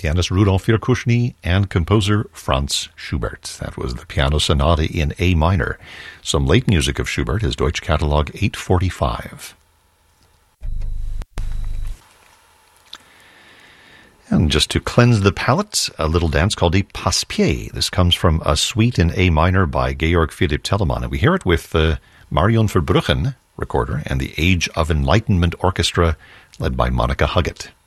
pianist Rudolf Virkushny, and composer Franz Schubert. That was the Piano Sonata in A minor. Some late music of Schubert is Deutsche Catalog 845. And just to cleanse the palate, a little dance called Die Passepied. This comes from a suite in A minor by Georg Philipp Telemann. And we hear it with Marion Verbruggen, recorder, and the Age of Enlightenment Orchestra, led by Monica Huggett.